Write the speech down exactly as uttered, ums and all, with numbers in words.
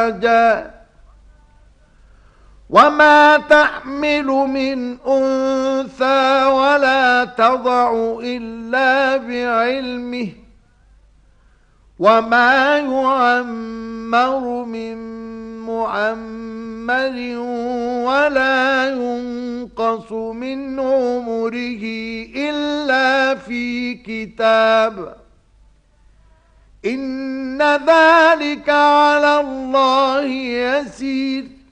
أخرجا وما تحمل من أنثى ولا تضع إلا بعلمه وما يعمر من معمر ولا ينقص من عمره إلا في كتاب إن ذلك على الله يسير